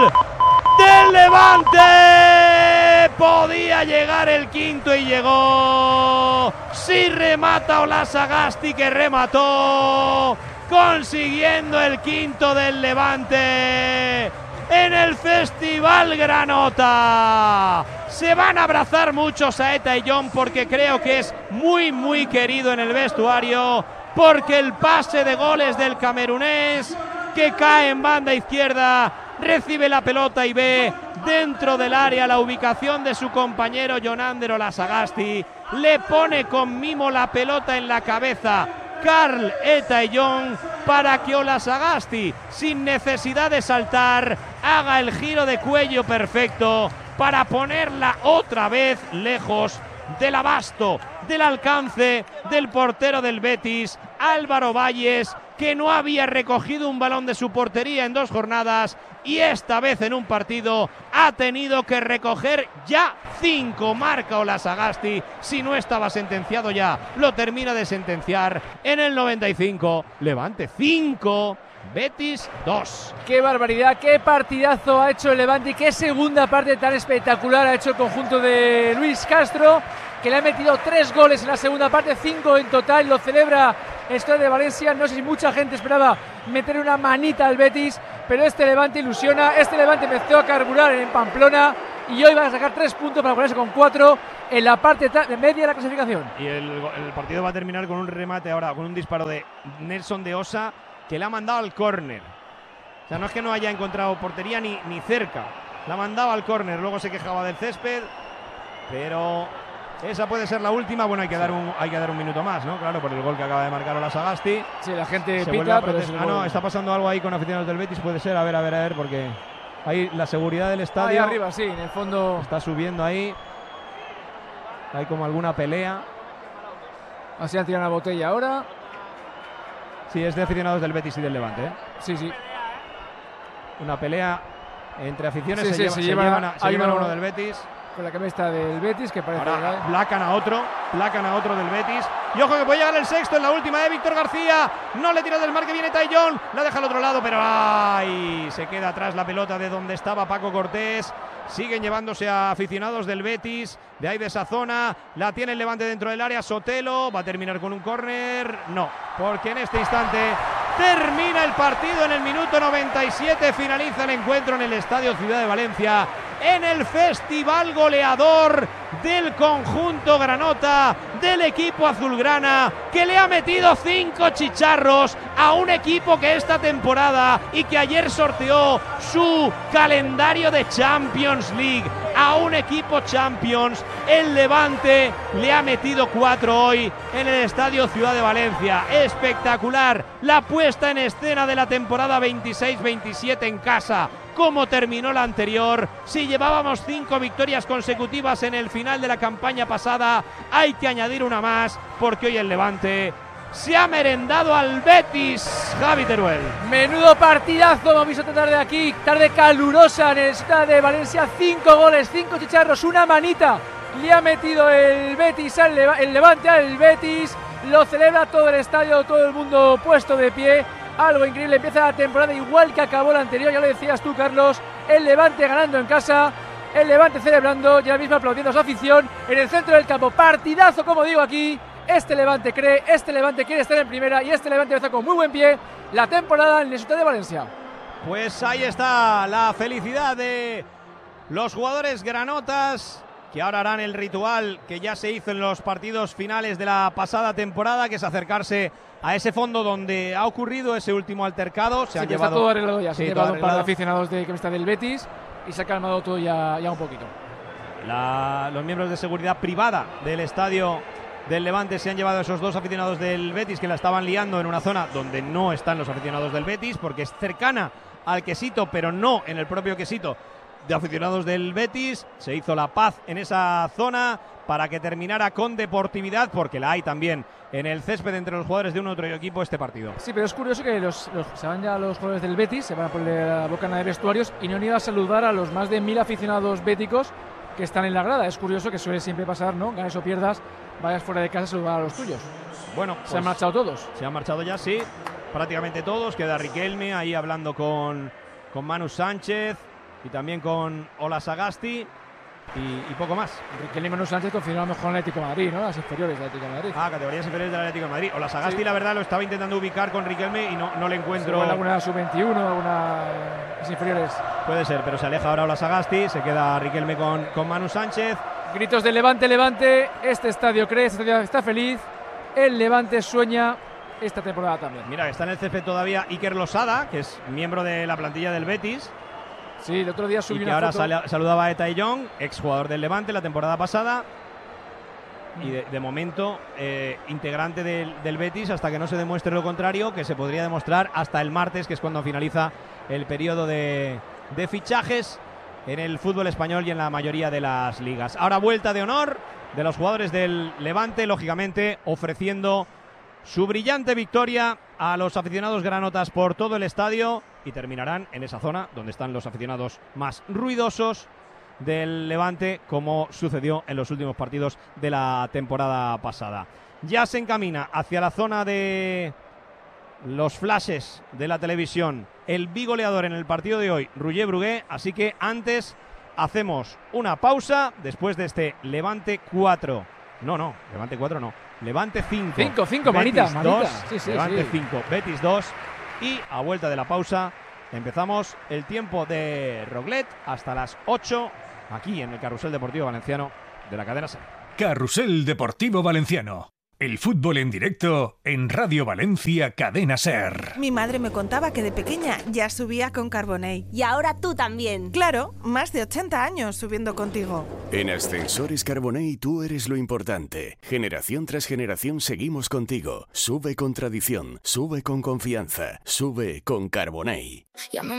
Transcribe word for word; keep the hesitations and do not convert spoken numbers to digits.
gol del Levante. Podía llegar el quinto y llegó. Sí remata Olasagasti, que remató, consiguiendo el quinto del Levante en el Festival Granota. Se van a abrazar mucho Saeta y John, porque creo que es muy muy querido en el vestuario, porque el pase de goles del camerunés, que cae en banda izquierda, recibe la pelota y ve dentro del área la ubicación de su compañero Jonander Olasagasti. Le pone con mimo la pelota en la cabeza Karl Eta-Eyong para que Olasagasti, sin necesidad de saltar, haga el giro de cuello perfecto para ponerla otra vez lejos del abasto, del alcance del portero del Betis, Álvaro Valles, que no había recogido un balón de su portería en dos jornadas y esta vez en un partido ha tenido que recoger ya cinco. Marca Olasagasti, si no estaba sentenciado ya, lo termina de sentenciar en el noventa y cinco. Levante cinco, Betis dos. Qué barbaridad, qué partidazo ha hecho el Levante y qué segunda parte tan espectacular ha hecho el conjunto de Luis Castro, que le ha metido tres goles en la segunda parte, cinco en total. Lo celebra el Estadio de Valencia. No sé si mucha gente esperaba meter una manita al Betis, pero este Levante ilusiona. Este Levante empezó a carburar en Pamplona y hoy va a sacar tres puntos para ponerse con cuatro en la parte media de la clasificación. Y el, el partido va a terminar con un remate ahora, con un disparo de Nelson de Osa, que le ha mandado al córner. O sea, no es que no haya encontrado portería ni, ni cerca, la ha mandado al córner. Luego se quejaba del césped, pero esa puede ser la última. Bueno, hay que, dar un, hay que dar un minuto más, ¿no? Claro, por el gol que acaba de marcar Olasagasti. Sí, la gente se pita, pero es Ah, no, está pasando algo ahí con aficionados del Betis, puede ser. A ver, a ver, a ver, porque ahí la seguridad del estadio. Ahí arriba, sí, en el fondo. Está subiendo ahí. Hay como alguna pelea. Así han tirado la botella ahora. Sí, es de aficionados del Betis y del Levante, ¿eh? Sí, sí. Una pelea entre aficiones. Sí, se, sí, lleva, se se lleva, llevan a, se llevan a uno del Betis. Con la camiseta del Betis, que parece. Ahora placan a otro, placan a otro del Betis. Y ojo que puede llegar el sexto en la última de Víctor García. No le tira del marque, viene Taillon. La deja al otro lado, pero ¡ay! Se queda atrás la pelota de donde estaba Paco Cortés. Siguen llevándose a aficionados del Betis de ahí de esa zona. La tiene el Levante dentro del área. Sotelo va a terminar con un córner. No, porque en este instante termina el partido en el minuto noventa y siete. Finaliza el encuentro en el Estadio Ciudad de Valencia, en el festival goleador del conjunto granota, del equipo azulgrana, que le ha metido cinco chicharros a un equipo que esta temporada y que ayer sorteó su calendario de Champions League, a un equipo Champions. El Levante le ha metido cuatro hoy en el Estadio Ciudad de Valencia. Espectacular la puesta en escena de la temporada veintiséis veintisiete en casa. Cómo terminó la anterior. Si llevábamos cinco victorias consecutivas en el final de la campaña pasada, hay que añadir una más, porque hoy el Levante se ha merendado al Betis. Javi Teruel. Menudo partidazo hemos visto esta tarde aquí, tarde calurosa en el Estadio de Valencia. Cinco goles, cinco chicharros, una manita le ha metido el Betis al Leva- el Levante al Betis. Lo celebra todo el estadio, todo el mundo puesto de pie. Algo increíble, empieza la temporada igual que acabó la anterior, ya lo decías tú, Carlos. El Levante ganando en casa, el Levante celebrando, ya mismo aplaudiendo a su afición en el centro del campo. Partidazo, como digo aquí. Este Levante cree, este Levante quiere estar en primera y este Levante empieza con muy buen pie la temporada en el Estadio de Valencia. Pues ahí está la felicidad de los jugadores granotas, que ahora harán el ritual que ya se hizo en los partidos finales de la pasada temporada, que es acercarse a ese fondo donde ha ocurrido ese último altercado. Se Sí, ha que llevado, está todo arreglado ya, se sí, ha llevado todo un par de arreglado. aficionados de camiseta del Betis y se ha calmado todo ya, ya un poquito. La, los miembros de seguridad privada del estadio del Levante se han llevado a esos dos aficionados del Betis, que la estaban liando en una zona donde no están los aficionados del Betis, porque es cercana al quesito, pero no en el propio quesito de aficionados del Betis. Se hizo la paz en esa zona para que terminara con deportividad, porque la hay también en el césped entre los jugadores de un u otro equipo este partido. Sí, pero es curioso que los, los, se van ya los jugadores del Betis, se van a poner la bocana de vestuarios y no han ido a saludar a los más de mil aficionados béticos que están en la grada. Es curioso, que suele siempre pasar, ¿no? Ganes o pierdas, vayas fuera de casa a saludar a los tuyos. Bueno, se pues han marchado todos. Se han marchado ya, sí, prácticamente todos. Queda Riquelme ahí hablando con, con Manu Sánchez. y también con Ola Sagasti. Y, y poco más. Riquelme y Manu Sánchez confirmado mejor en el Atlético de Madrid, ¿no? Las inferiores del Atlético de Madrid. Ah, categorías inferiores del Atlético de Madrid. O la Sagasti, sí. La verdad, lo estaba intentando ubicar con Riquelme y no, no le encuentro. Sí, alguna sub veintiuno, alguna inferiores. Puede ser, pero se aleja ahora la Sagasti. Se queda Riquelme con, con Manu Sánchez. Gritos de Levante, Levante. Este estadio cree, este estadio está feliz. El Levante sueña esta temporada también. Mira, está en el césped todavía Iker Losada, que es miembro de la plantilla del Betis. Sí, el otro día subió y que una ahora foto. Sal, saludaba a Eta Young, exjugador del Levante la temporada pasada. Mm. Y de, de momento, eh, integrante del, del Betis hasta que no se demuestre lo contrario, que se podría demostrar hasta el martes, que es cuando finaliza el periodo de, de fichajes en el fútbol español y en la mayoría de las ligas. Ahora vuelta de honor de los jugadores del Levante, lógicamente ofreciendo su brillante victoria a los aficionados granotas por todo el estadio, y terminarán en esa zona donde están los aficionados más ruidosos del Levante, como sucedió en los últimos partidos de la temporada pasada. Ya se encamina hacia la zona de los flashes de la televisión el bigoleador en el partido de hoy, Roger Brugué, así que antes hacemos una pausa después de este Levante cuatro. No, no, Levante cuatro no. Levante cinco. cinco, cinco, manita, manita. dos, sí, sí, Levante sí. cinco, Betis dos. Y a vuelta de la pausa empezamos el tiempo de Roglet hasta las ocho aquí en el Carrusel Deportivo Valenciano de la cadena SER. Carrusel Deportivo Valenciano. El fútbol en directo en Radio Valencia Cadena SER. Mi madre me contaba que de pequeña ya subía con Carbonell. Y ahora tú también. Claro, más de ochenta años subiendo contigo. En Ascensores Carbonell tú eres lo importante. Generación tras generación seguimos contigo. Sube con tradición, sube con confianza, sube con Carbonell.